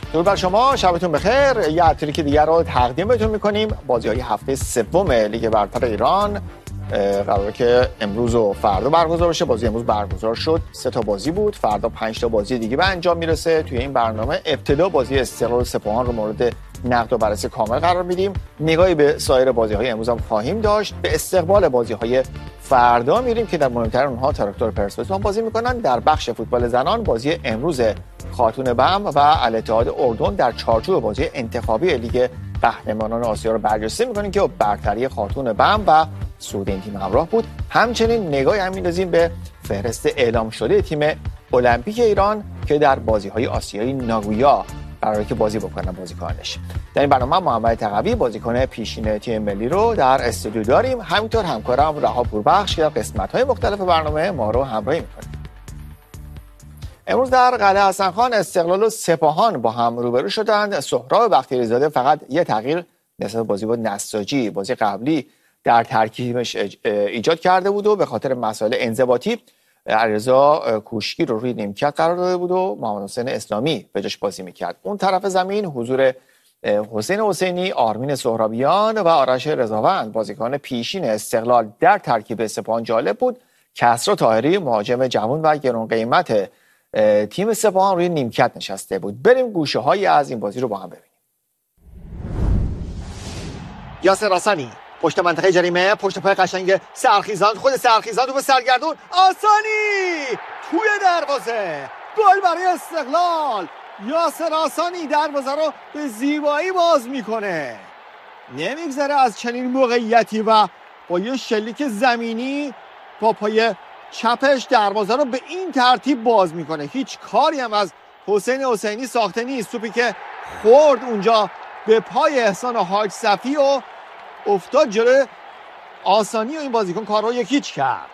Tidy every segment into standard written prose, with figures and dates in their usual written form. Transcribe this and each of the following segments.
درود بر شما، شبتون بخیر. یه تریک دیگر رو تقدیم بهتون می‌کنیم. بازی‌های هفته سوم لیگ برتر ایران قراره که امروز و فردا برگزار بشه. بازی امروز برگزار شد، 3 تا بازی بود، فردا 5 تا بازی دیگه به انجام میرسه. توی این برنامه ابتدا بازی استقلال سپاهان رو مورد نقد و بررسی کامل قرار میدیم. نگاهی به سایر بازی‌های امروز هم خواهیم داشت. به استقبال بازی‌های فردا میریم که در مهمترین اونها تراکتور پرسپولیس هم بازی میکنن. در بخش فوتبال زنان بازی امروز خاتون بم و الاتحاد اردن در چارچوب بازی انتخابی لیگ قهرمانان آسیا رو بررسی میکنیم که برتری خاتون بم و صعود این تیم همراه بود. همچنین نگاهی هم می‌اندازیم به فهرست اعلام شده تیم المپیک ایران که در بازی‌های آسیایی ناگویا قراره که بازی بکنن بازیکنانش. در این برنامه محمد تقوی بازیکن پیشین تیم ملی رو در استودیو داریم. همینطور همکارم رها پوربخش که در قسمت‌های مختلف برنامه ما رو همراهی می‌کنه. امروز در قلعه حسن خان استقلال و سپاهان با هم روبرو شدند. سهراب بختیاری‌زاده فقط یه تغییر نسبت بازی با نساجی بازی قبلی در ترکیبش ایجاد کرده بود و به خاطر مسائل انضباطی علیرضا کوشکی رو روی نیمکت قرار داده بود و محمد حسین اسلامی به جاش بازی میکرد. اون طرف زمین حضور حسین حسینی، آرمین سهرابیان و آرش رضاوند بازیکن پیشین استقلال در ترکیب سپاهان جالب بود. کسرا طاهری مهاجم جوان و گران قیمت تیم سپاهان روی نیمکت نشسته بود. بریم گوشه هایی از این بازی رو با هم ببینیم. یاسر آسانی پشت منطقه جریمه، پشت پای قشنگ سرخیزان، خود سرخیزان تو به سرگردون، آسانی توی دروازه، گل برای استقلال. یاسر آسانی دروازه رو به زیبایی باز میکنه. نمیگذره از چنین موقعیتی و با یه شلیک زمینی با پای چپش دروازه رو به این ترتیب باز میکنه. هیچ کاری هم از حسین حسینی ساخته نیست. توپی که خورد اونجا به پای احسان حاج صفی و افتاد جلوی آسانی و این بازیکن کار رو یکیچ کرد.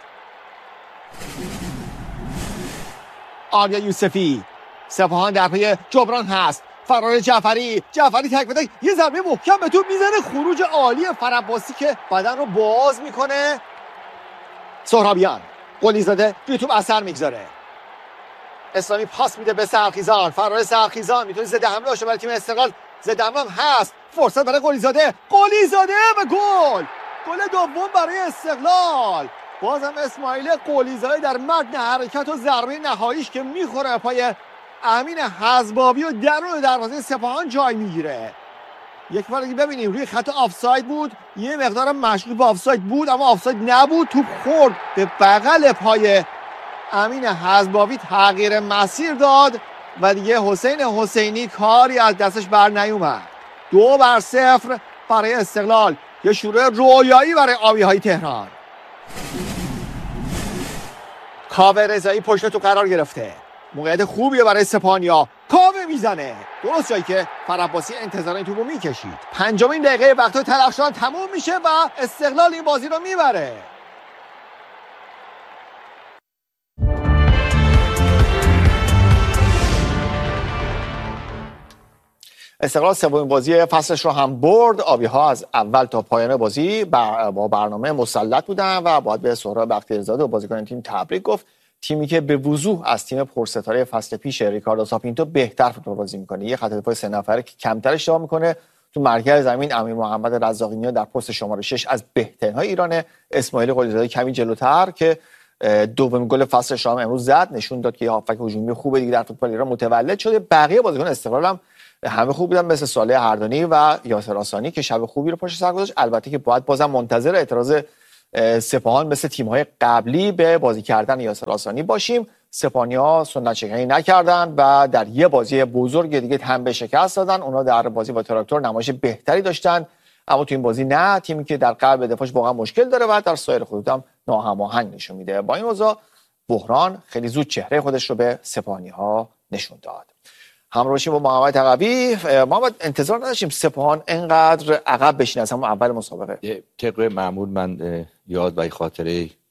آریا یوسفی، سپاهان در پای جبران هست، فرار جعفری تک به تک یه ضربه محکم به توپ میزنه. خروج عالی فرعباسی که بدن رو باز میکنه. سهرابیان قلیزاده روی توپ اثر میگذاره. اسلامی پاس میده به سرخیزان، فرار سرخیزان میتونه ضد حمله باشه برای تیم استقلال. ضد حمله هم هست، فرصت برای قلیزاده و گل دوم برای استقلال. بازم اسماعیل قلیزاده در متن حرکت و ضربه نهاییش که میخوره پای امین حزبابی و درون دروازه سپاهان جای میگیره. یک بار دیگه ببینیم روی خط آفساید بود، یه مقدار مشغول به آفساید بود اما آفساید نبود. توپ خورد به بغل پای امین حزبابی، تغییر مسیر داد و دیگه حسین حسینی کاری از دستش بر نیومد. 2-0 برای استقلال. یه شروع رویایی برای آبی‌های تهران. کاوه رضایی پشت تو قرار گرفته، موقعیت خوبیه برای سپاهانیا. کاوه میزنه درست جایی که فرعباسی انتظار این توپو میکشید. 5مین دقیقه وقت تلخشان تموم میشه و استقلال این بازی رو میبره. استقلال سومین بازی فصلش رو هم برد. آبی‌ها از اول تا پایان بازی با برنامه مسلط بودن و باید به سهراب بختیاری‌زاده و بازیکن تیم تبریک گفت. تیمی که به وضوح از تیم پرستاره فصل پیش ریکاردو ساپینتو بهتر فوتبال بازی میکنه. یه خط دفاع 3 نفره که کمتر اشتباه میکنه. تو مرکز زمین امیر محمد رزاقی در پست شماره 6 از بهترین‌های ایران. اسماعیل قلیزاده کمی جلوتر که دومین گل فصلش هم امروز زد، نشون داد که هافک هجومی خوبه دیگه در فوتبال ایران متولد شده. بقیه بازیکن استقلال هم همه خوب بودن، مثل صالح هردانی و یاسر آسانی که شب خوبی رو پشت سر گذاشت. البته که باید بازم منتظر اعتراض سپاهان مثل تیم‌های قبلی به بازی کردن یاسر آسانی باشیم. سپاهانی‌ها سنت شکنی نکردن و در یه بازی بزرگ دیگه تنبه شکست دادن. اونا در بازی با تراکتور نمایش بهتری داشتن اما تو این بازی نه. تیمی که در قلب دفاعش واقعا مشکل داره و در سایر خطوط هم ناهماهنگ نشون میده. با این اوضاع بحران خیلی زود چهره خودش رو به سپاهانی‌ها نشون داد. همراه باشیم با محمد تقوی. محمد انتظار نداشتیم سپاهان اینقدر عقب بشینه از همون اول مسابقه. طبق معمول من یاد و خاطره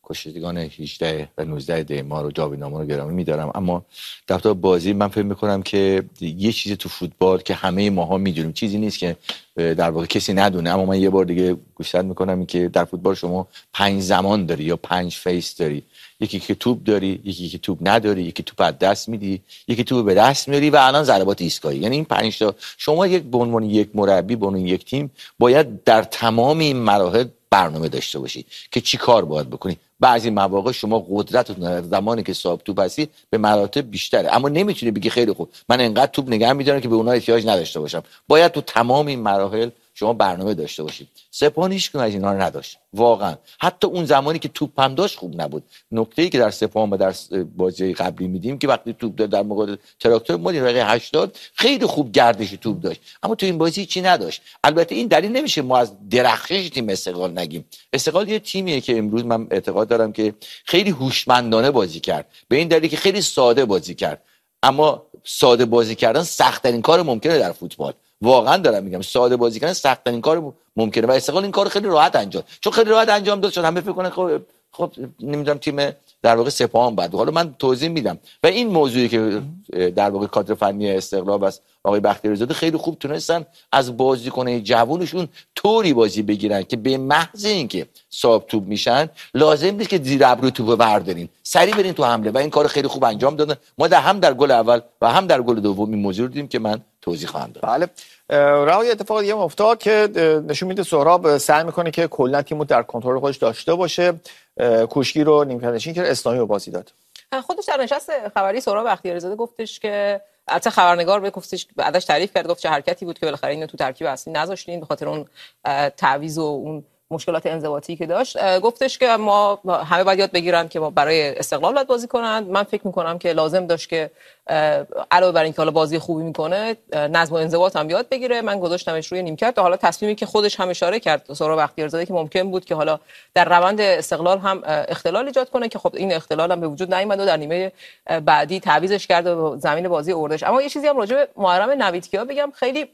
کشتگان 18 و 19 دی ما رو جاویدنامه رو گرامی می‌دارم، اما در تا بازی من فکر می‌کنم که یه چیز تو فوتبال که همه ماها می‌دونیم، چیزی نیست که در واقع کسی ندونه، اما من یه بار دیگه گوشزد می‌کنم این که در فوتبال شما 5 زمان داری یا 5 فیس داری. یکی که توپ داری، یکی که توپ نداری، یکی توپ از دست میدی، یکی توپ به دست میاری و الان ضربات ایستگاهی. یعنی این 5 تا شما به عنوان یک مربی، به عنوان یک تیم باید در تمام این مراحل برنامه داشته باشی که چی کار باید بکنی. بعضی مواقع شما قدرت زمانی که صاحب توپ هستی به مراتب بیشتره، اما نمیتونی بگی خیلی خوب من انقدر توپ نگه میدارم که به اونها احتیاج نداشته باشم. باید تو تمام این مراحل شما برنامه داشته باشید. سپاهان هیچ از اینا رو نداشت واقعا. حتی اون زمانی که توپ هم داشت خوب نبود. نکته‌ای که در سپاهان و در بازی قبلی میدیم که وقتی توپ در مقابل تراکتور ما دقیقه 80 خیلی خوب گردش توپ داشت، اما تو این بازی چی نداشت. البته این دلیل نمیشه ما از درخشش تیم استقلال نگیم. استقلال یه تیمیه که امروز من اعتقاد دارم که خیلی هوشمندانه بازی کرد، به این دلیل که خیلی ساده بازی کرد. اما ساده بازی کردن سخت‌ترین کار ممکنه در فوتبال. واقعا دارم میگم ساده بازی کردن سخت‌ترین کار ممکنه و استقلال این کارو خیلی راحت انجام، چون خیلی راحت انجام داد، چون همه فکر کنن خب نمیدونم تیم در واقع سپاهان بعد. حالا من توضیح میدم. و این موضوعی که در واقع کادر فنی استقلال و آقای بختیاری‌زاده خیلی خوب تونستن از بازیکن‌های جوونشون طوری بازی بگیرن که به محض اینکه صاحب توپ میشن لازم نیست که زیر ابرو توپو بردارین، سریع برین تو حمله و این کارو خیلی خوب انجام دادن. ما هم در گل اول و هم در گل دوم این موضوع رو دیدیم که من توضیح خواهم داد. بله. راه اتفاق دیگه افتاد که نشون میده سهراب سعی میکنه که کلا تیمو در کنترل خودش داشته باشه. کوشکی رو نیمکت نشین کرد، اسلامی رو بازی داد. خودش در نشست خبری سهراب بختیاری‌زاده گفتش که البته خبرنگار به گفتش بعدش تعریف کرد، گفت چه حرکتی بود که بالاخره اینو تو ترکیب اصلی نذاشتین به خاطر اون تعویض و اون مشکلات انضباطی که داشت. گفتش که ما همه باید یاد بگیرن که ما برای استقلال باید بازی کنن. من فکر میکنم که لازم داشت که علاوه بر اینکه حالا بازی خوبی میکنه نظم و انضباط هم یاد بگیره. من گذاشتمش روی نیمکت. حالا تصمیمی که خودش هم اشاره کرد سهراب بختیاری‌زاده که ممکن بود که حالا در روند استقلال هم اختلال ایجاد کنه که خب این اختلال هم به وجود نیامد و در نیمه بعدی تعویضش کرد و زمین بازی آوردش. اما یه چیزی هم راجع به محرم نویدکیا بگم، خیلی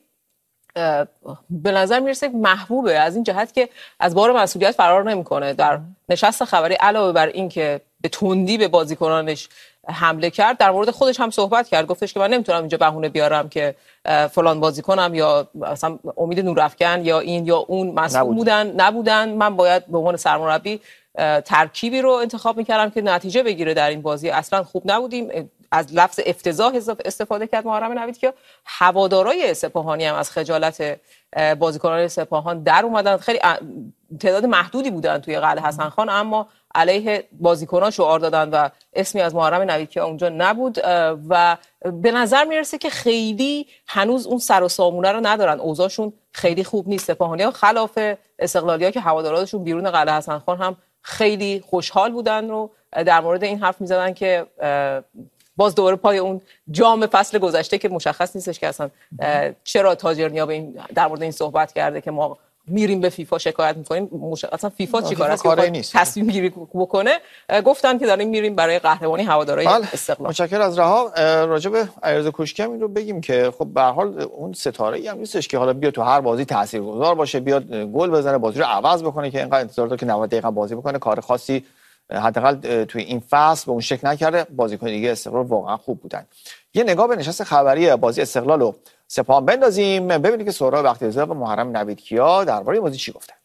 به نظر میرسه محبوبه از این جهت که از بار مسئولیت فرار نمیکنه. در نشست خبری علاوه بر این که به تندی به بازیکنانش حمله کرد، در مورد خودش هم صحبت کرد. گفتش که من نمیتونم اینجا بهونه بیارم که فلان بازیکنم یا مثلا امید نورافکن یا این یا اون مسئول نبودن. من باید به عنوان سرمربی ترکیبی رو انتخاب میکردم که نتیجه بگیره. در این بازی اصلا خوب نبودیم. از لفظ افتضاح استفاده کرد محرم نویدکیا. هوادارهای سپاهانی هم از خجالت بازیکنان سپاهان در اومدن. خیلی تعداد محدودی بودن توی قلعه حسن خان، اما علیه بازیکنان شعار دادن و اسمی از محرم نویدکیا اونجا نبود و به نظر میرسه که خیلی هنوز اون سر و سامونه رو ندارن. اوضاعشون خیلی خوب نیست. سپاهانی‌ها خلاف استقلالی‌ها که هوادارانشون بیرون قلعه حسن خان هم خیلی خوشحال بودن و در مورد این حرف می‌زدن که باز دوباره پای اون جام فصل گذشته که مشخص نیستش که اصلا چرا تاجرنیا در مورد این صحبت کرده که ما میریم به فیفا شکایت میکنیم. اصلا فیفا چیکار است که تصمیم گیری بکنه؟ گفتن که داریم میریم برای قهرمانی هوادارهای استقلال. متشکرم از رها. راجع به علیرضا کوشکی هم این رو بگیم که خب به هر حال اون ستاره‌ای هم نیستش که حالا بیاد تو هر بازی تاثیرگذار باشه، بیاد گل بزنه، بازی رو عوض بکنه که اینقدر انتظار داره که 90 دقیقه بازی بکنه. کار خاصی حداقل توی این فصل به اون شکل نکرده. بازیکن دیگه استقلال واقعا خوب بودن. یه نگاه به نشست خبری بازی استقلال و سپاهان بندازیم، ببینید که سهراب بختیاری‌زاده و محرم نویدکیا درباره بازی چی گفتن.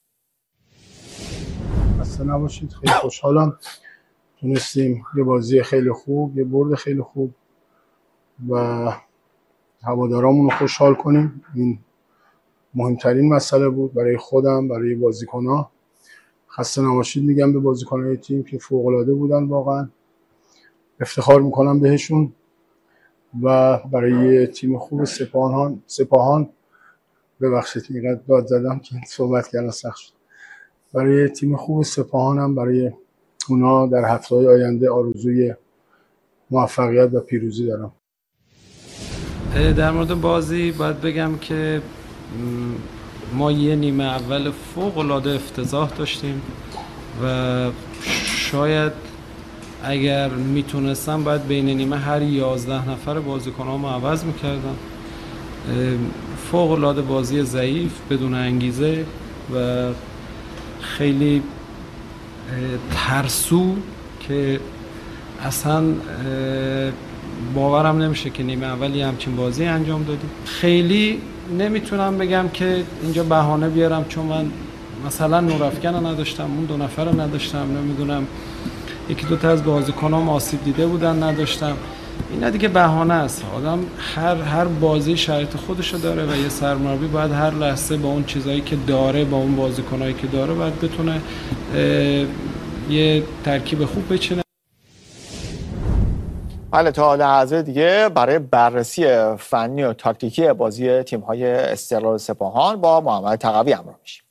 خسته نباشید. خیلی خوشحالم تونستیم یه بازی خیلی خوب، یه برد خیلی خوب و هوادارامون رو خوشحال کنیم. این مهمترین مسئله بود برای خودم، برای بازیکن‌ها. خسته نباشید میگم به بازیکن‌های تیم که فوق‌العاده بودن، واقعا افتخار میکنم بهشون. و برای تیم خوب سپاهان ببخشید اینقدر داد زدم که صحبت کردن سخت شد. برای تیم خوب سپاهان هم برای اونا در هفته‌های آینده آرزوی موفقیت و پیروزی دارم. در مورد بازی باید بگم که ما یه نیمه اول فوق‌العاده افتضاح داشتیم و شاید اگر میتونستم باید بین نیمه هر 11 نفر بازیکنامو عوض میکردم. فوق‌العاده بازی ضعیف بدون انگیزه و خیلی ترسو که اصلا باورم نمیشه که نیمه اولی همچین بازی انجام دادیم. خیلی نمیتونم بگم که اینجا بهانه بیارم، چون من مثلا نورافکن رو نداشتم، اون 2 نفر رو نداشتم، نمیدونم یکی دو تا از بازیکنام آسیب دیده بودن نداشتم. اینا دیگه بهانه است. آدم هر بازی شرایط خودشو داره و یه سرمربی باید هر لحظه با اون چیزایی که داره، با اون بازیکنایی که داره، باید بتونه یه ترکیب خوب بچینه. بله، تا لحظه دیگه برای بررسی فنی و تاکتیکی بازی تیم‌های استقلال سپاهان با محمد تقوی همراه میشیم.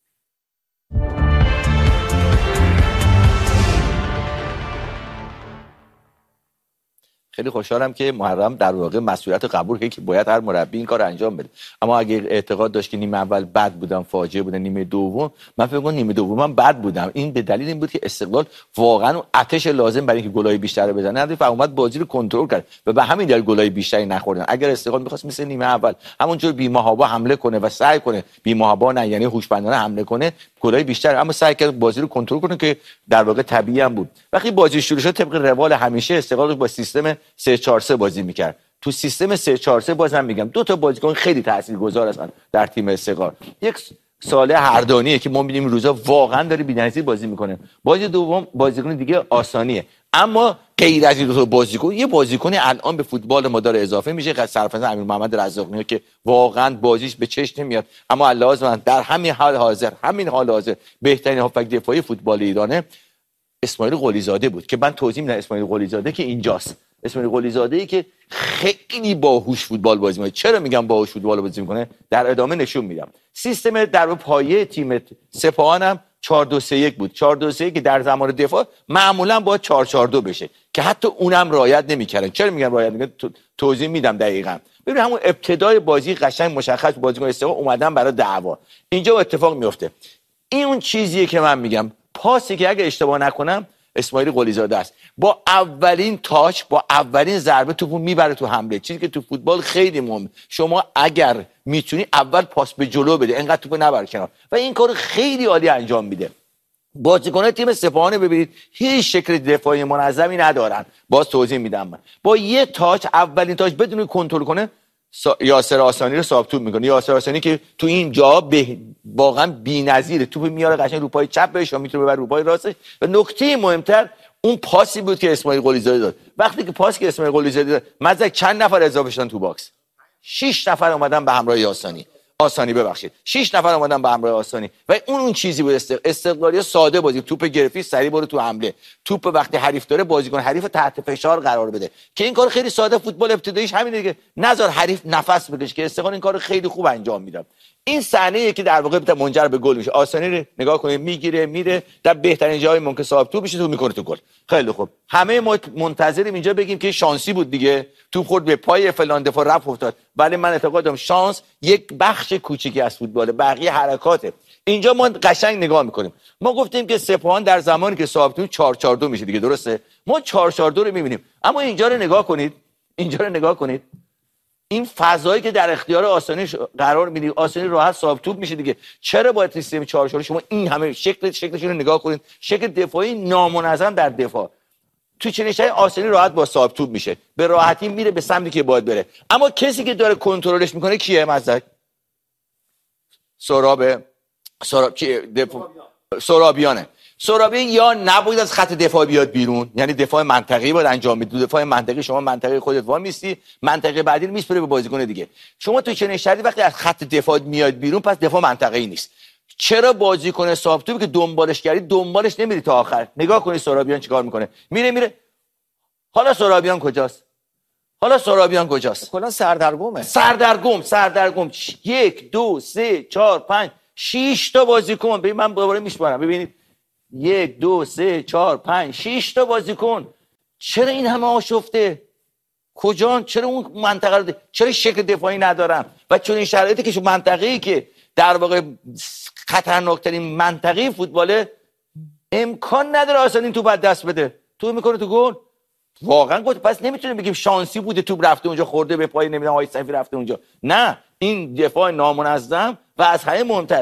خیلی خوشحالم که محرم در واقع مسئولیت قبول کرد که باید هر مربی این کار انجام بده. اما اگه اعتقاد داشت که نیمه اول بد بودم، فاجعه بودن، نیمه دوم من فکر کنم نیمه دومم بد بودم. این به دلیل این بود که استقلال واقعا اون آتش لازم برای اینکه گلای بیشتر بزنه نداشت و اومد بازی رو کنترل کرد و به همین دلیل گلای بیشتری نخوردن. اگر استقلال می‌خواست مثل نیمه اول همونجور بی‌محابا حمله کنه و سعی کنه، بی‌محابا نه یعنی هوشمندانه حمله کنه، گلای بیشتر، اما سعی کرد بازی رو کنترل کنه که در واقع طبیعی هم بود. وقتی بازی شروع شد طبق روال همیشه استقلال با سیستم 3-4-3 بازی میکرد. تو سیستم 3-4-3 بازم میگم 2 تا بازیکن خیلی تاثیرگذار هستن در تیم استقلال. یک صالح هردانیه که ما می‌بینیم این روزا واقعا داره بی‌نظیر بازی میکنه. بازی دوم بازیکن دیگه آسانیه. اما غیر از این 2 تا بازیکن یه بازیکنی الان به فوتبال ما داره اضافه میشه، سرفراز امیر محمد رزاقی که واقعا بازیش به چشم نمیاد، اما علاوه در همین حال حاضر بهترین هافبک دفاعی فوتبال ایرانه اسماعیل قلیزاده بود که من توضیح میدم. اسماعیل قلیزاده که اینجاست، اسماعیل قلیزاده‌ای که خیلی باهوش فوتبال بازی میکنه. چرا میگم باهوش فوتبال بازی میکنه؟ در ادامه نشون میدم. سیستم در پایه تیم سپاهان هم 4-2-3-1 بود. 4-2-3-1 که در زمان دفاع معمولا باید 4-4-2 بشه که حتی اونم رعایت نمیکردن. چرا میگم رعایت نمیکردن؟ توضیح میدم دقیقاً. ببین همون ابتدای بازی قشنگ مشخص بازیکن استقلال اومدن برای دعوا. اینجا اتفاق میفته. این اون چیزیه که من میگم، پاسی که اگه اشتباه نکنم اسماعیل قلیزاده است، با اولین تاچ، با اولین ضربه توپو میبره تو حمله. چیزی که تو فوتبال خیلی مهمه. شما اگر میتونی اول پاس به جلو بده، اینقدر توپو نبر کنار، و این کارو خیلی عالی انجام میده. بازیکنان تیم سپاهان ببینید هیچ شکل دفاعی منظمی ندارن. باز توضیح میدم. من با یه تاچ، اولین تاچ بدون کنترل کنه، یاسر آسانی رو ثابت میکنه. یاسر آسانی که تو این جا واقعا بی‌نظیره، توپ میاره قشنگ رو پای چپ بهش و میتونه ببره رو پای راستش. و نکته مهمتر اون پاسی بود که اسماعیل قلیزاده داد. وقتی که پاسی که اسماعیل قلیزاده داد، مزدک چند نفر اضافه شدن تو باکس؟ 6 نفر اومدن به همراه آسانی ببخشید 6 نفر اومدن به همراه آسانی. و اون چیزی بود. استقلالی‌ها ساده بازی، توپ گرفتی سریع برو تو حمله، توپ وقتی حریف داره بازیکن حریف تحت فشار قرار بده، که این کار خیلی ساده فوتبال ابتداییش همینه دیگه، نذار حریف نفس بکشه، که استقلال این کارو خیلی خوب انجام میداد. این صحنه که در واقع منجر به گل میشه. آسانی رو نگاه کنید، میگیره میره در بهترین جای ممکن صاحب توپ میشه، تو میکنه تو گل. خیلی خوب. همه ما منتظریم اینجا بگیم که شانسی بود دیگه، توپ خورد به پای فلان دفاع رفت افتاد. ولی من اعتقاد دارم شانس یک بخش کوچیکی از فوتباله، بقیه حرکاته. اینجا ما قشنگ نگاه میکنیم. ما گفتیم که سپاهان در زمانی که صاحب توپ 4-4-2 میشه دیگه، درسته؟ ما 4-4-2 رو میبینیم. اما اینجا رو نگاه کنید، اینجا رو نگاه کنید. این فضایی که در اختیار آسانی قرار میدید، آسانی راحت صاحب توپ میشه دیگه. چرا باید سیستم 4-4 شما این همه شکلش رو نگاه کنید، شکل دفاعی نامنظم در دفاع، تو چنین شای آسانی راحت با صاحب توپ میشه، به راحتی میره به سمتی که باید بره. اما کسی که داره کنترلش میکنه کیه؟ مزدک سرابیانه. سرابیان یا نباید از خط دفاع بیاد بیرون، یعنی دفاع منطقه‌ای باید انجام بدی. دفاع منطقه‌ای شما منطقه خودت وای میستی، منطقه بعدی رو میسپره به بازیکن دیگه. شما تو چنین شرایطی وقتی از خط دفاع میاد بیرون، پس دفاع منطقه‌ای نیست. چرا بازیکن صاحب توپی که دنبالش کردی دنبالش نمیری تا آخر؟ نگاه کنید سرابیان چیکار میکنه، میره. حالا سرابیان کجاست؟ کلا سردرگم 1 2 3 4 5 6 تا بازیکن. ببین من دوباره میشمارم، ببینید 1 2 3 4 5 6 تا بازیکن. چرا این همه آشفته؟ کجان؟ چرا اون منطقه رو چرا شکل دفاعی ندارن؟ و چون این شرایطی که منطقه‌ای که در واقع خطرناکترین منطقه فوتباله، امکان نداره آسانی توپ از دست بده، تو میکنه تو گل. واقعا گفت پس نمیتونه بگیم شانسی بوده توپ رفته اونجا خورده به پای نمیدونم آقای صفی رفته اونجا. نه، این دفاع نامنظم و از همه مهمتر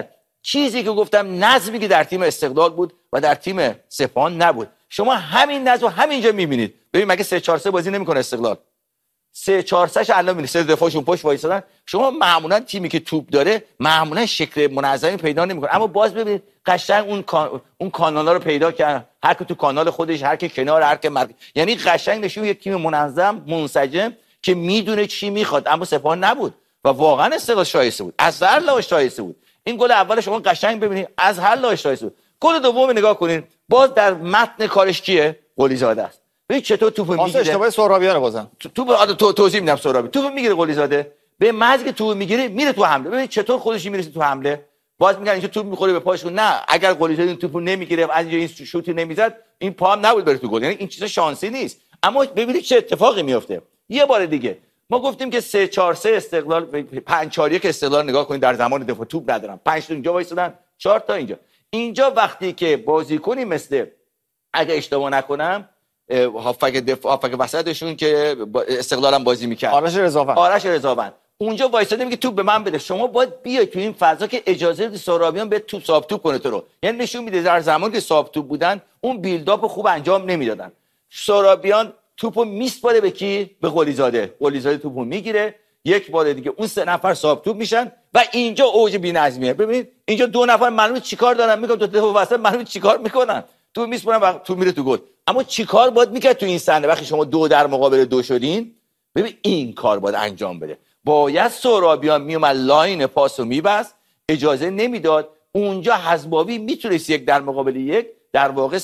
چیزی که گفتم نظمی که در تیم استقلال بود و در تیم سپاهان نبود. شما همین نظم همینجا میبینید. ببین مگه 3-4-3 بازی نمیکنه استقلال؟ 3-4-3 الان میبینید، سه دفاعشون پشت وایسادن. شما معمولا تیمی که توپ داره معمولا شکل منظمی پیدا نمیکنه، اما باز ببینید قشنگ اون کانالا رو پیدا کرد، هر کی تو کانال خودش، هر کی کنار، هر کی یعنی قشنگ نشون یک تیم منظم منسجم که میدونه چی میخواد. اما سپاهان نبود و واقعا استقلال شایسته بود، از هر لحاظ شایسته بود. این گل اول شما قشنگ ببینید از هر لحاظ شایسته بود. گل دوم نگاه کنید، باز در متن کارش کیه؟ قلیزاده است. ببین چطور توپو میگیره. اشتباه سهرابیان بازم توپ توضیح میدم. سهرابی توپو میگیره، قلیزاده به محض که توپو میگیره میره تو حمله. ببین چطور خودش میرسه تو حمله. باز میگن اینجا توپ میخوره به پاش. نه، اگر قلیزاده این توپو نمیگیره، از اینجا این شوتی نمیزد، این پا هم نبود بره تو گل. یعنی این چیزا شانسی نیست. اما ببینید چه اتفاقی میفته. یه بار دیگه ما گفتیم که 3-4-3 استقلال، 5-4-1 استقلال نگاه کنید، در زمان دفاع توپ ندارن، 5 تا اینجا وایسادن، 4 تا اینجا وقتی که بازیکنی مثل، اگه اشتباه نکنم، هافک وسطشون که استقلال هم بازی میکرد، آرش رضاوند اونجا وایساده میگه توپ به من بده. شما باید بیای تو این فضا که اجازه بدی سهرابیان به توپ صاحب توپ کنه تو رو. یعنی نشون میده در زمانی که صاحب توپ بودن اون بیلداپ خوب انجام نمیدادن. سهرابیان توپو میسپاره به کی؟ به قلیزاده. قلیزاده توپو میگیره، یک بار دیگه اون 3 نفر صاحب توپ میشن و اینجا اوج بی‌نظمیه. ببینید اینجا 2 نفر معلومه چیکار دارن میکنن، تو دفاع وسط معلومه چیکار میکنن، تو میسپرن و تو میره تو گل. اما چیکار باید میکرد تو این صحنه وقتی شما 2 در مقابل 2 شدین؟ ببین این کار باید انجام بده. باید سهرابیان میومد لاین پاسو میبست، اجازه نمیداد. اونجا حزباوی میتونست 1 در مقابل 1 در واقع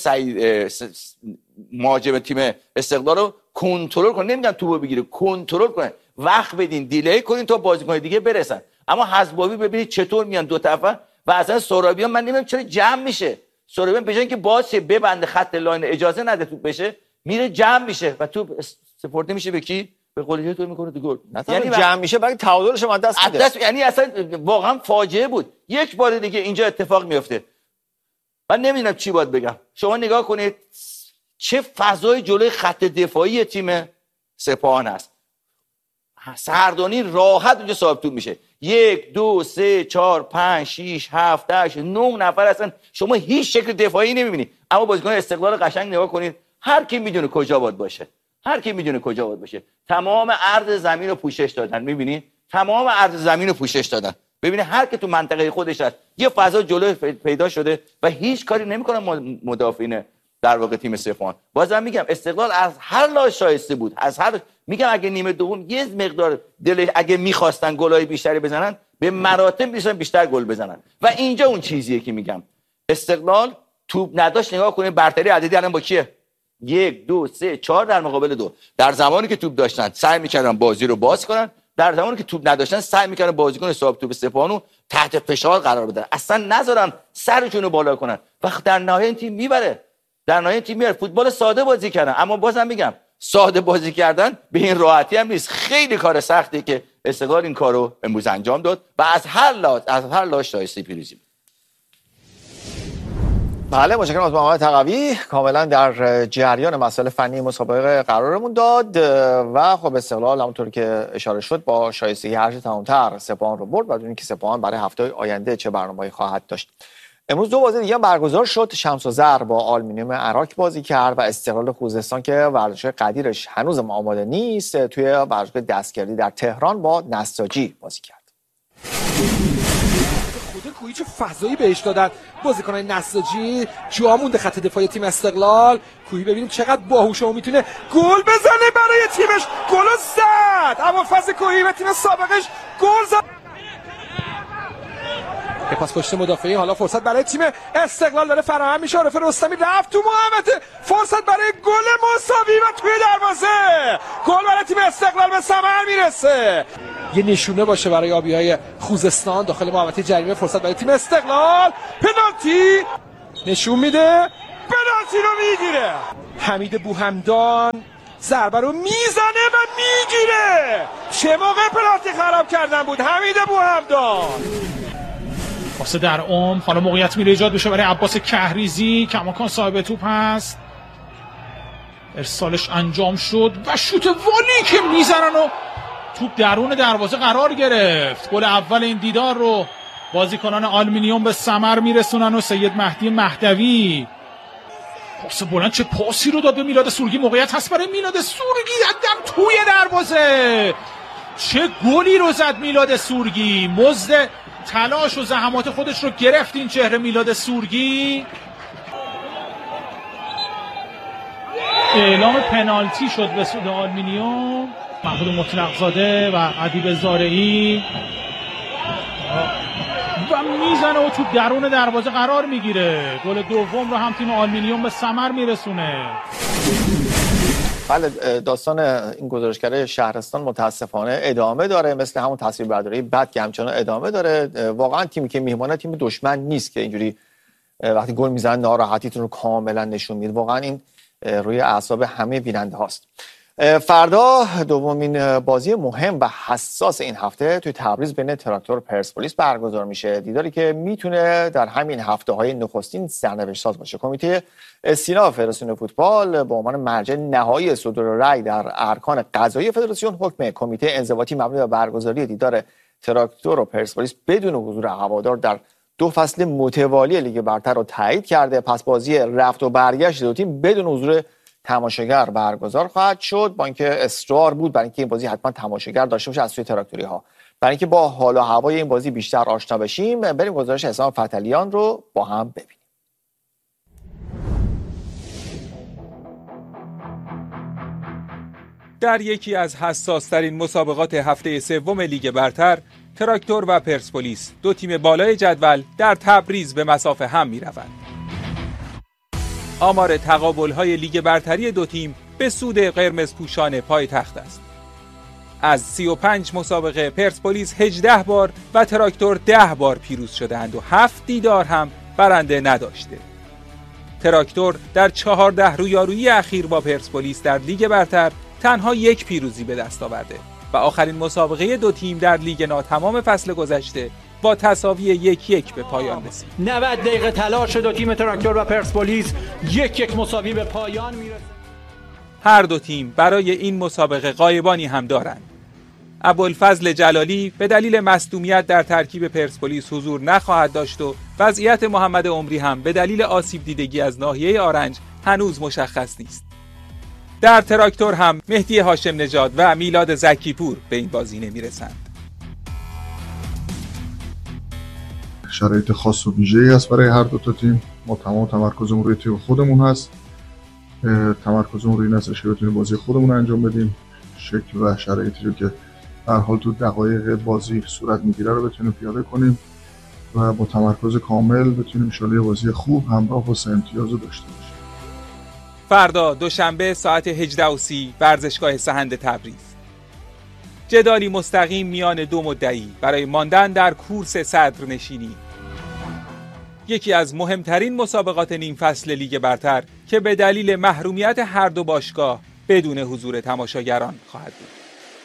مهاجم تیم استقلال رو کنترل کنه. نمیگم توپو بگیره، کنترل کنه، وقت بدین، دیلی کنین تا بازیکن دیگه برسن. اما حزباوی ببینید چطور میان دو طرفه و اصلا سهرابیان من نمیدونم چرا جمع میشه. سهرابیان به جای اینکه باز شه ببنده خط لاین، اجازه نده توپ بشه، میره جمع میشه و توپ سپورته میشه به کی؟ به قلیزاده. تو میکنه تو گل. یعنی جمع میشه برای تعادلش ما دست میده. یعنی اصلا واقعا فاجعه بود. یک بار دیگه اینجا اتفاق میفته. من نمیدونم چی باید بگم. شما نگاه کنید چه فضای جلوی خط دفاعی تیم سپاهان است. سردانی راحت اونجا صاحب توپ میشه. 1 2 3 4 5 6 7 8 9 نفر هستن. شما هیچ شکل دفاعی نمیبینید. اما بازیکن استقلال قشنگ نگاه کنید، هر کی میدونه کجا باید باشه. هر کی میدونه کجا باید باشه. تمام عرض زمین رو پوشش دادن. میبینید؟ تمام عرض زمین رو پوشش دادن. ببینید هر کی تو منطقه خودش هست، یه فضا جلو پیدا شده و هیچ کاری نمیکنن مدافعین در واقع تیم سپاهان. بازم میگم استقلال از هر لحاظ شایسته بود. از هر میگم اگه نیمه دوم یه مقدار دل اگه میخواستن گلای بیشتری بزنن، به مراتب بیشتر گل بزنن. و اینجا اون چیزیه که میگم استقلال توپ نداشت. نگاه کنید برتری عددی الان با کیه؟ 1 2 3 4 در مقابل 2. در زمانی که توپ داشتن سعی میکردن بازی رو باز کنن، در زمانی که توپ نداشتن سعی میکردن بازیکن صاحب توپ سپاهانو تحت فشار قرار بدن، اصلا نذارن سرشون رو بالا کنن. وقت در نهایت تیم میبره. در نهایت تیم میبره. فوتبال ساده بازی کردن. اما بازم میگم ساده بازی کردن به این راحتی هم نیست. خیلی کار سختی که استقلال این کارو امروز انجام داد و از هر لحاظ شایسته پیروزی بود. بله، متشکرم از محمد تقوی. کاملا در جریان مسائل فنی مسابقه قرارمون داد و خب استقلال همونطور که اشاره شد با شایستگی هرچه تمام‌تر سپاهان رو برد و بدونید که سپاهان برای هفته آینده چه برنامه‌ای خواهد داشت. امروز 2 بازی دیگه برگزار شد. شمس و زر با آلومینیوم عراق بازی کرد و استقلال خوزستان که ورزشگاه قدیرش هنوز آماده نیست توی ورزشگاه دستگردی در تهران با نساجی بازی کرد. خود کویی چه فضایی بهش دادن بازیکنان نساجی. جا مونده خط دفاعی تیم استقلال. کویی ببینیم چقدر باهوشه و میتونه گل بزنه برای تیمش. گل زد. اما فاز کویی به تیم سابقش گل زد. پاس پشت مدافعی. حالا فرصت برای تیم استقلال داره فراهم میشه. عارف رستمی رفت تو محمد. فرصت برای گل مساوی و توی دروازه. گل برای تیم استقلال به ثمر میرسه. یه نشونه باشه برای آبی‌های خوزستان داخل محوطه جریمه. فرصت برای تیم استقلال. پنالتی نشون میده. پنالتی رو میگیره. حمید بوهمدان ضربه رو میزنه و میگیره. چه موقع پنالتی خراب کردن بود حمید بوهمدان. پاس در حالا موقعیت میره ایجاد بشه برای عباس کهریزی. کماکان صاحب توپ هست. ارسالش انجام شد و شوت والی که میزنن و توپ درون دروازه قرار گرفت. گل اول این دیدار رو بازیکنان آلومینیوم به ثمر میرسونن و سید مهدی مهدوی پاس بلند، چه پاسی رو داد به میلاد سورگی. موقعیت هست برای میلاد سورگی در توی دروازه. چه گلی رو زد میلاد سورگی. مزد تلاش و زحمات خودش رو گرفت این چهره میلاد سورگی. اعلام پنالتی شد به سود آلومینیوم. محمود مطلق زاده و ادیب زارعی و میزنه و تو درون دروازه قرار میگیره. گل دوم رو هم تیم آلومینیوم به ثمر میرسونه. بله، داستان این گزارشگر شهرستان متاسفانه ادامه داره، مثل همون تصویربرداری بد که همچنان ادامه داره. واقعا تیمی که میهمانه تیم دشمن نیست که اینجوری وقتی گل میزنن ناراحتیتون رو کاملا نشون میده. واقعا این روی اعصاب همه بیننده هاست. فردا دومین بازی مهم و حساس این هفته توی تبریز بین تراکتور و پرسپولیس برگزار میشه. دیداری که میتونه در همین هفته های نخستین سرنوشت ساز باشه. کمیته استیناف فدراسیون فوتبال به عنوان مرجع نهایی صدور رأی در ارکان قضایی فدراسیون حکم کمیته انضباطی مبنی بر برگزاری دیدار تراکتور و پرسپولیس بدون حضور هوادار در 2 فصل متوالی لیگ برتر رو تایید کرده. پس بازی رفت و برگشت دو تیم بدون حضور تماشاگر برگزار خواهد شد، با اینکه اصرار بود برای اینکه این بازی حتما تماشاگر داشته باشه از سوی تراکتوری ها. برای اینکه با حال و هوای این بازی بیشتر آشنا بشیم، بریم گزارش حسام فتلیان رو با هم ببینیم. در یکی از حساس‌ترین مسابقات هفته سوم لیگ برتر، تراکتور و پرسپولیس، دو تیم بالای جدول، در تبریز به مسافه هم می‌روند. آمار تقابل‌های لیگ برتری دو تیم به سود قرمزپوشان پایتخت است. از 35 مسابقه پرسپولیس 18 بار و تراکتور 10 بار پیروز شده‌اند و 7 دیدار هم برنده نداشته. تراکتور در 14 رویارویی اخیر با پرسپولیس در لیگ برتر تنها 1 پیروزی به دست آورده و آخرین مسابقه دو تیم در لیگ ناتمام فصل گذشته با تساوی 1-1 به پایان رسید. 90 دقیقه تلاش دو تیم تراکتور و پرسپولیس 1-1 مساوی به پایان میرسه. هر دو تیم برای این مسابقه غایبانی هم دارند. ابوالفضل جلالی به دلیل مصدومیت در ترکیب پرسپولیس حضور نخواهد داشت و وضعیت محمد عمری هم به دلیل آسیب دیدگی از ناحیه آرنج هنوز مشخص نیست. در تراکتور هم مهدی هاشم نژاد و میلاد زکیپور به این بازی نمیرسند. شرایط خاص و ویژه‌ای است برای هر دو تا تیم. ما تمام تمرکزمون روی تیم خودمون هست. تمرکزمون روی این هستش که بتونیم بازی خودمون رو انجام بدیم. شکل و شرایطی رو که در حال تو دقایق بازی صورت میگیره رو بتونیم پیاده کنیم و با تمرکز کامل بتونیم شاله بازی خوب همراه با 3 امتیاز رو داشته باشیم. فردا دوشنبه ساعت 18:30 ورزشگاه سهند تبریز. جدالی مستقیم میان دو مدعی برای ماندن در کورس صدرنشینی. یکی از مهمترین مسابقات نیم فصل لیگ برتر که به دلیل محرومیت هر دو باشگاه بدون حضور تماشاگران خواهد بود.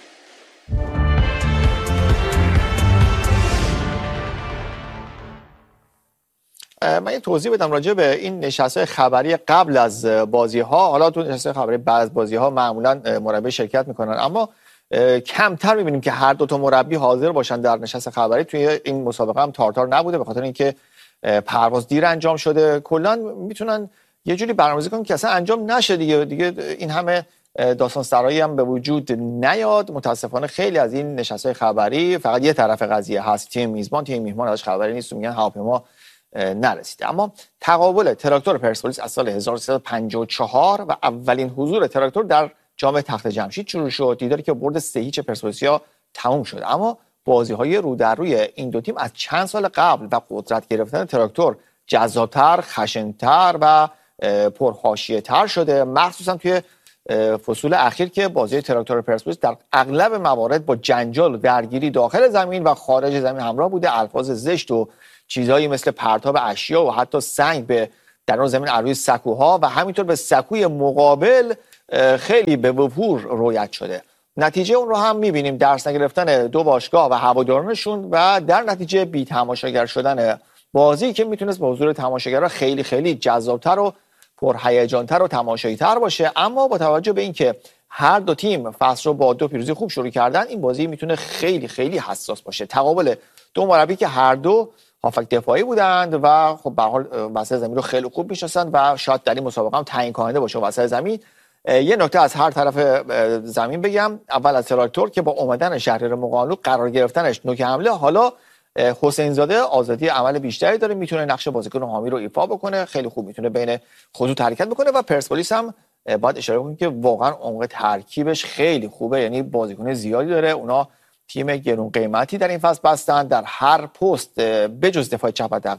من یه توضیح بدم راجع به این نشست‌های خبری قبل از بازی‌ها. حالا تو نشست‌های خبری بعد از بازی‌ها معمولاً مربی شرکت می‌کنن، اما کمتر می‌بینیم که هر دو تا مربی حاضر باشن در نشست خبری. توی این مسابقه هم تارتار نبوده به خاطر اینکه پرواز دیر انجام شده. کلاً میتونن یه جوری برنامه‌ریزی کنن که اصلا انجام نشه دیگه این همه داستان سرایی هم به وجود نیاد. متاسفانه خیلی از این نشست‌های خبری فقط یه طرف قضیه هست، تیم میزبان تیم میهمان ازش خبری نیست و میگن هواپیما نرسیده. اما تقابل تراکتور پرسپولیس از سال 1354 و اولین حضور تراکتور در جام تخت جمشید شروع شد. دیداری که برد 3-0 پرسپولیسیا تموم شد. اما بازی‌های رو در روی این دو تیم از چند سال قبل و قدرت گرفتن تراکتور جذاب‌تر، خشن‌تر و پرحاشیه‌تر شده، مخصوصا توی فصول اخیر که بازی تراکتور پرسپولیس در اغلب موارد با جنجال و درگیری داخل زمین و خارج زمین همراه بوده. الفاظ زشت و چیزایی مثل پرتاب اشیا و حتی سنگ به درون زمین روی سکوها و همینطور به سکوی مقابل خیلی به وفور رویت شده. نتیجه اون رو هم می‌بینیم، درس نگرفتن دو باشگاه و هوادارانشون و در نتیجه بی تماشاگر شدن بازی که میتونست با حضور تماشاگرها خیلی جذابتر و پرهیجان‌تر و تماشایی‌تر باشه. اما با توجه به اینکه هر دو تیم فصل رو با 2 پیروزی خوب شروع کردن، این بازی میتونه خیلی خیلی حساس باشه. تقابل دو مربی که هر دو هافک دفاعی بودند و خب به هر حال وسط زمین رو خیلی خوب میشناسن و شاید در این مسابقه هم تعیین کننده باشه وسط زمین. یه نکته از هر طرف زمین بگم. اول از تراکتور که با اومدن شهریار مقانلو قرار گرفتنش نوک حمله، حالا حسین زاده آزادی عمل بیشتری داره، میتونه نقش بازیکن حامی رو ایفا بکنه، خیلی خوب میتونه بین خطوط حرکت بکنه. و پرسپولیس هم باید اشاره کنیم که واقعا عمق ترکیبش خیلی خوبه، یعنی بازیکن زیادی داره. اونا تیم گرون قیمتی در این فصل بستن، در هر پست بجز دفاع چپ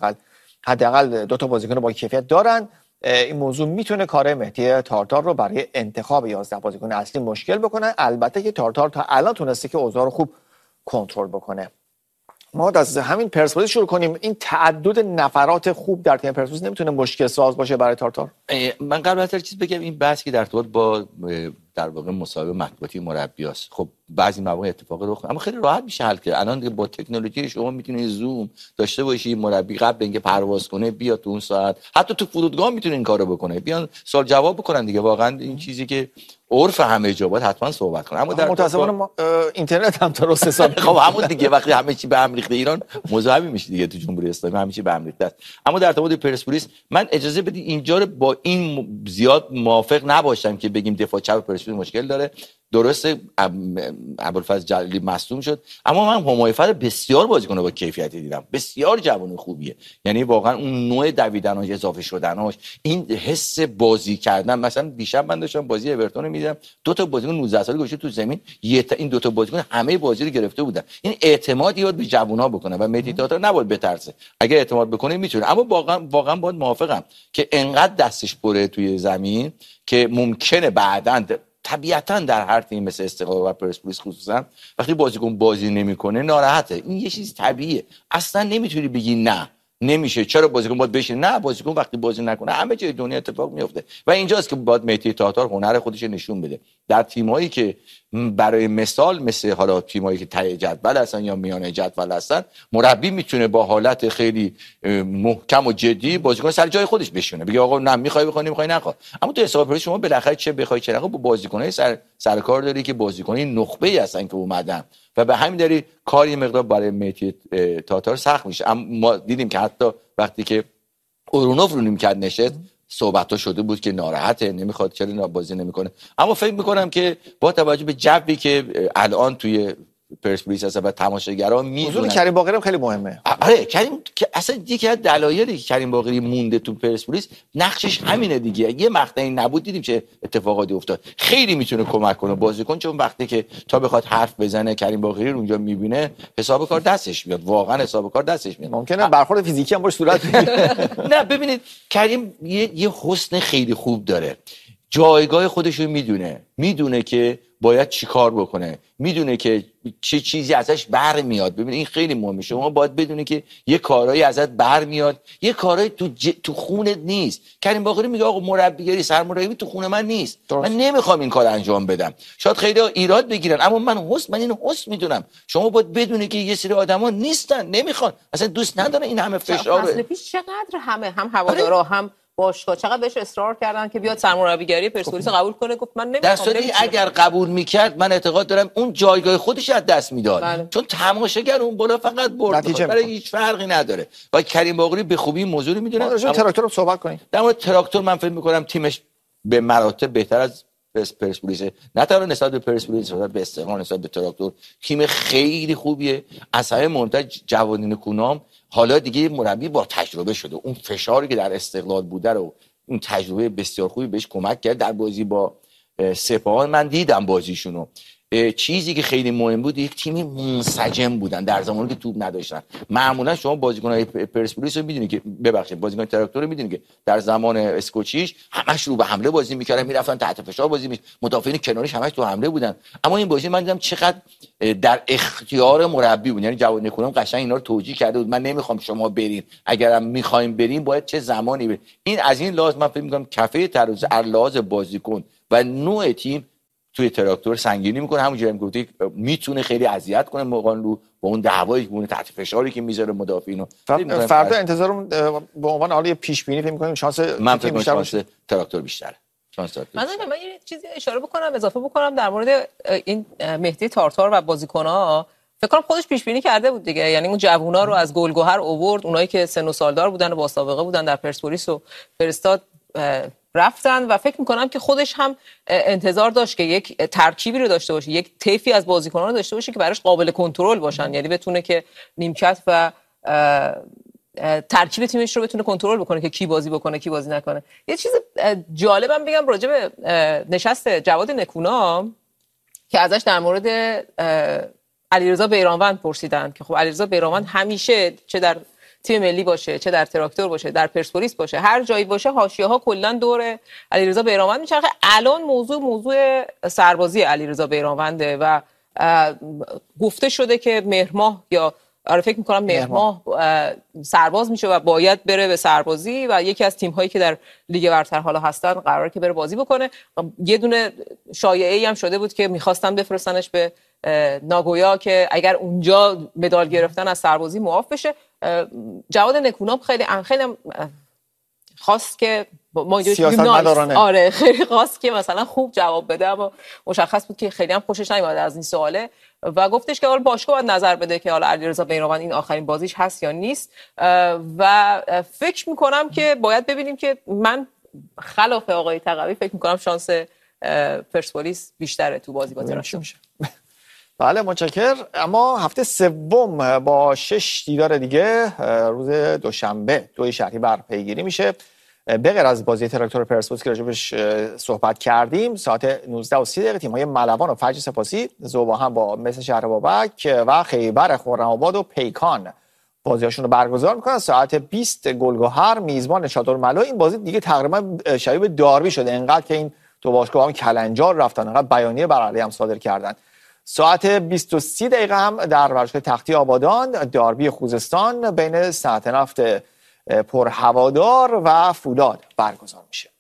حداقل 2 تا بازیکن با کیفیت دارن. این موضوع میتونه کار مهدی تارتار رو برای انتخاب 11 بازیکن اصلی مشکل بکنه. البته که تارتار تا الان تونسته که اوضاع رو خوب کنترل بکنه. ما از همین پرسپولیس شروع کنیم. این تعدد نفرات خوب در تیم پرسپولیس نمیتونه مشکل ساز باشه برای تارتار؟ من قبل از هر چیز بگم این بحث که در ارتباط با در واقع مصاحبه مطبوعاتی مربیاست، خب بعضی مواقع اتفاق رخ اما خیلی راحت میشه حل کرد. الان با تکنولوژی شما میتونید زوم داشته باشی، مربی قبل اینکه پرواز کنه بیاد تو اون ساعت، حتی تو فرودگاه میتونه این کارو بکنه، بیان سوال جواب بکنن دیگه. واقعا این چیزی که عرف همه جا باید حتما صحبت کنه. اما در متأسفانه اینترنت هم درست حساب خب همون دیگه وقتی همه چی به هم ریخته ایران مذهبی میشه دیگه، تو جمهوری اسلامی همه چی به هم ریخته است. اما در ارتباط پرسپولیس من اجازه بدید اینجا رو با این زیاد موافق نباشم که بگیم دفاع چپ پرسپولیس مشکل داره. درسته ابوالفضل جلیلی مصدوم شد، اما من همایون فر بسیار بازیکن با کیفیتی دیدم، بسیار جوان خوبیه. یعنی واقعا اون نوع دویدناش، اضافه شدناش، این حس بازی کردن. مثلا دیشب من داشتم بازی اورتون رو می‌دیدم، 2 تا بازیکن 19 ساله گوشه تو زمین، این 2 تا بازیکن همه بازی رو گرفته بودن. این اعتماد یاد به جوونا بکنه و مهدی تاتار نباید بترسه. اگه اعتماد بکنه میتونه. اما واقعا باید موافقم که انقدر دستش پره توی زمین که ممکنه بعداً طبیعتاً در هر تیم مثل استقلال و پرسپولیس خصوصا وقتی بازیکن بازی نمیکنه ناراحته. این یه چیز طبیعیه، اصلا نمیتونی بگی نه نمیشه چرا بازیکن باید بشینه. نه، بازیکن وقتی بازی نکنه همه جای دنیا اتفاق میفته و اینجاست که باید مهدی تاتار هنر خودش نشون بده. در تیمایی که برای مثال مثل حالا تیمایی که ته جدول هستن یا میانه جدول هستن، مربی میتونه با حالت خیلی محکم و جدی بازیکن سر جای خودش بشونه، بگه آقا نه میخوای بکنی نمیخوای نخواه. اما تو حساب پرس شما بالاخره چه بخوای چه نخوای با بازیکنای سر کار داری که بازیکنای نخبه‌ای هستن که اومدن و به همین دلیل کاری مقدار برای مهدی تاتار سخت میشه. اما ما دیدیم که حتی وقتی که اورونوف رو نیمکت نشست صحبت‌ها شده بود که ناراحته، نمیخواد، چرا بازی نمیکنه. اما فکر میکنم که با توجه به جوی که الان توی پرسپولیس هست و تماشاگرها میدونن کریم باقری خیلی مهمه. آره کریم که اصلا یکی از دلایلی که کریم باقری مونده تو پرسپولیس نقشش همینه دیگه. یه مقطعی نبود دیدیم چه اتفاقاتی افتاد. خیلی میتونه کمک کنه بازیکن، چون وقتی که تا بخواد حرف بزنه کریم باقری رو اونجا میبینه حساب کار دستش میاد، واقعا حساب کار دستش میاد. ممکنه برخورد فیزیکی هم باش صورت بگیره. نه ببینید کریم یه حسن خیلی خوب داره، جایگاه خودش رو میدونه که باید چی کار بکنه، میدونه که چه چیزی ازش برمیاد. ببین این خیلی مهمه، شما باید بدونی که یه کارهایی ازت برمیاد، یه کارهایی تو خونت نیست. کریم باقری میگه آقا مربیگری سرمربی تو خون من نیست، من نمیخوام این کار انجام بدم. شاید خیلی ایراد بگیرن اما من اینو حس میدونم. شما باید بدونی که یه سری آدما نیستن، نمیخوان، اصلا دوست ندارن این همه فشار. فصل پیش چقدر هم هوادارا هم باشگاه چقدر بهش اصرار کردن که بیاد سرمربیگری پرسپولیس قبول کنه، گفت من نمیخوام. در صورتی اگر قبول میکرد من اعتقاد دارم اون جایگاه خودش از دست میداد، چون تماشاگر اون بالا فقط برد برای هیچ فرقی نداره. و کریم باقری به خوبی موضوع رو میدونه. راجع به تراکتور رو صحبت کنیم. در مورد تراکتور من فکر میکنم تیمش به مراتب بهتر از پرسپولیس، نه تنها نسبت به پرسپولیس، نسبت به استقلال، نسبت به تراکتور تیم خیلی خوبیه. از همه مهمتر جوانین کنام حالا دیگه مربی با تجربه شده، اون فشاری که در استقلال بوده رو اون تجربه بسیار خوبی بهش کمک کرد. در بازی با سپاهان من دیدم بازیشونو، چیزی که خیلی مهم بود یک تیمی منسجم بودن در زمانی که توپ نداشتن. معمولا شما بازیکن‌های پرسپولیس رو می‌دونید که بازیکن تراکتور رو می‌دونید که در زمان اسکوچیش همش رو به حمله بازی می‌کردن، می‌رفتن تحت فشار بازی می‌کردن، مدافعین کناریش همش تو حمله بودن. اما این بازی من دیدم چقدر در اختیار مربی بود، یعنی جواد نکونام قشنگ اینا رو توجیه کرده بود، من نمی‌خوام شما برین، اگرم می‌خوایم بریم باید چه زمانی بریم. این از این لحاظ من فکر می‌کنم کفه تراز لحاظ بازیکن و نوع تیم توی تراکتور سنگینی میکنه، همونجوری هم گفتی میتونه خیلی اذیت کنه مقانلو با اون دعوایی که اون تحت فشاری که میذاره مدافعینو. فردا انتظارم به عنوان حالا پیش بینی فکر می‌کنیم شانس من فکر می‌کنم شانس تراکتور بیشتره. من یه چیزی اشاره بکنم، اضافه بکنم در مورد این مهدی تارتار و بازیکن‌ها. فکر کنم خودش پیش بینی کرده بود دیگه، یعنی اون جوونا رو از گلگهر آورد، اونایی که سن و سالدار بودن و با سابقه بودن در پرسپولیس و فرستاد رفتن و فکر میکنم که خودش هم انتظار داشت که یک ترکیبی رو داشته باشه، یک طیفی از بازیکنان رو داشته باشه که براش قابل کنترل باشن، یعنی بتونه که نیمکت و ترکیب تیمش رو بتونه کنترل بکنه که کی بازی بکنه کی بازی نکنه. یه چیز جالبم بگم راجع به نشست جواد نکونا که ازش در مورد علیرضا بیرانوند پرسیدن که خب علیرضا بیرانوند همیشه چه در تیم ملی باشه چه در تراکتور باشه در پرسپولیس باشه هر جایی باشه حاشیه‌ها کلا دور علیرضا بیرانوند میچرخه. الان موضوع سربازی علیرضا بیرانونده و گفته شده که مهرماه یا فکر می‌کنم مهرماه سرباز میشه و باید بره به سربازی و یکی از تیم‌هایی که در لیگ برتر حالا هستن قراره که بره بازی بکنه. یه دونه شایعه‌ای هم شده بود که می‌خواستن بفرستنش به ناگویا که اگر اونجا مدال گرفتن از سربازی معاف بشه. جواد نکونام خیلی خواست که ما اینجا خیلی خواست که مثلا خوب جواب بده، اما مشخص بود که خیلی هم خوشش نمیاد از این سواله و گفتش که حالا باشگاه باید نظر بده که حالا علیرضا بیرانوند این آخرین بازیش هست یا نیست و فکر میکنم که باید ببینیم که من خلاف آقای تقوی فکر میکنم شانس پرسپولیس بیشتره تو بازی با تراکتور. بله متشکر. اما هفته سوم با 6 دیدار دیگه روز دوشنبه 2 شهریور پیگیری میشه. به غیر از بازی تراکتور پرسپولیس که راجبش صحبت کردیم، ساعت 19:30 تیم‌های ملوان و فجر سپاسی ذوبا هم با مثل شهر بابک و خیبر خرم‌آباد و پیکان بازیاشون رو برگزار میکنن. ساعت 20 گلگهر میزبان چادرملا. این بازی دیگه تقریبا شبیه به داربی شده، انقدر که این دو باشگاه هم کلنجار رفتن، انقدر بیانیه بر علیه هم صادر کردن. ساعت 20:30 هم در ورزشگاه تختی آبادان داربی خوزستان بین صنعت نفت پرهوادار و فولاد برگزار میشه.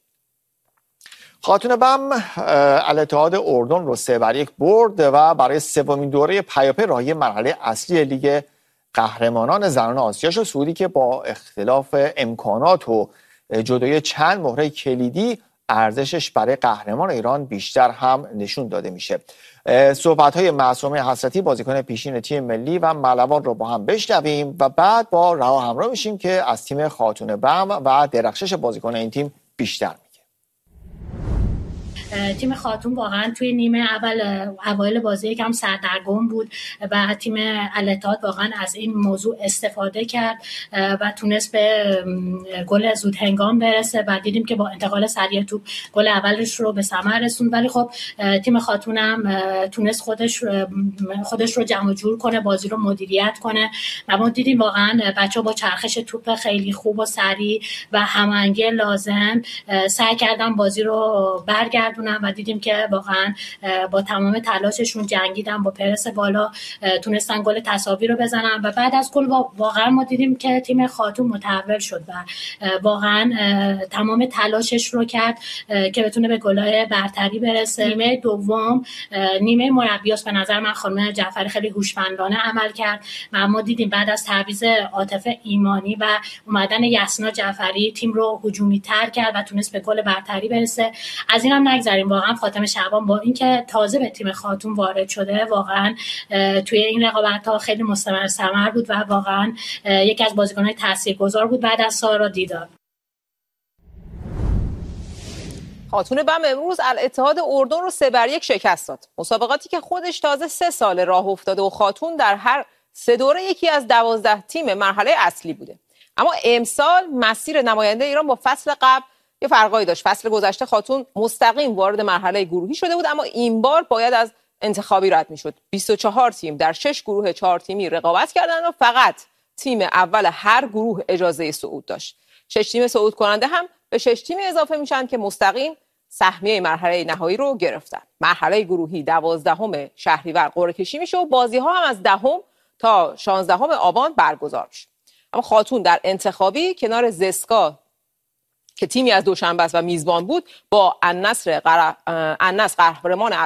خاتون بم الاتحاد اردن رو 3-1 برد و برای سومین دوره پیاپی راهی مرحله اصلی لیگ قهرمانان زنان آسیا شد. صعودی که با اختلاف امکانات و جدای چند مهره کلیدی ارزشش برای قهرمان ایران بیشتر هم نشون داده میشه. صحبت‌های معصومه حسرتی بازیکن پیشین تیم ملی و ملوان رو با هم بشنویم و بعد با رها همراه میشیم که از تیم خاتون بم و درخشش بازیکن این تیم بیشتر میگه. تیم خاتون واقعا توی نیمه اوایل بازی یکم سردرگم بود و تیم الاتحاد واقعا از این موضوع استفاده کرد و تونست به گل زود هنگام برسه و دیدیم که با انتقال سریع توپ گل اولش رو به ثمر رسوند. ولی خب تیم خاتون هم تونست خودش رو جمع جور کنه، بازی رو مدیریت کنه و ما دیدیم واقعا بچه‌ها با چرخش توپ خیلی خوب و سریع و هماهنگی لازم سعی کردن بازی رو برگردونن و دیدیم که واقعا با تمام تلاششون جنگیدن، با پرس بالا تونستن گل تساوی رو بزنن و بعد از گل واقعا ما دیدیم که تیم خاتون متحول شد و واقعا تمام تلاشش رو کرد که بتونه به گل‌های برتری برسه. نیمه دوم نیمه مربیاست، به نظر من خانم جعفری خیلی هوشمندانه عمل کرد و ما دیدیم بعد از تعویض عاطف ایمانی و اومدن یسنا جعفری تیم رو هجومی تر کرد و تونست به گل برتری برسه. از اینم نگذریم واقعا فاطمه شعبان با اینکه تازه به تیم خاتون وارد شده واقعا توی این رقابت‌ها خیلی مستمر بود و واقعا یکی از بازیکن‌های تاثیرگذار بود بعد از سارا دیدار. خاتون بم امروز الاتحاد اردن رو 3-1 شکست داد. مسابقاتی که خودش تازه 3 سال راه افتاده و خاتون در هر 3 دوره یکی از 12 تیم مرحله اصلی بوده. اما امسال مسیر نماینده ایران با فصل قبل یه فرقایی داشت. فصل گذشته خاتون مستقیم وارد مرحله گروهی شده بود، اما این بار باید از انتخابی رد میشد. 24 تیم در 6 گروه 4 تیمی رقابت کردن و فقط تیم اول هر گروه اجازه صعود داشت. 6 تیم صعود کننده هم به 6 تیم اضافه میشن که مستقیم سهمیه مرحله نهایی رو گرفتن. مرحله گروهی 12 شهریور قرعه کشی میشه و بازی ها هم از 10 تا 16 آبان برگزار میشه. اما خاتون در انتخابی کنار زسکا که تیمی از دوشنبه و میزبان بود با النصر قهرمان